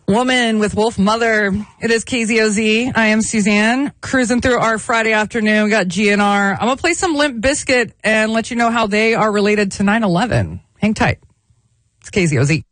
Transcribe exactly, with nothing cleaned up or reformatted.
Woman with Wolf Mother. It is K Z O Z. I am Suzanne, cruising through our Friday afternoon. We got G N R. I'm going to play some Limp Bizkit and let you know how they are related to nine eleven. Hang tight. It's K Z O Z.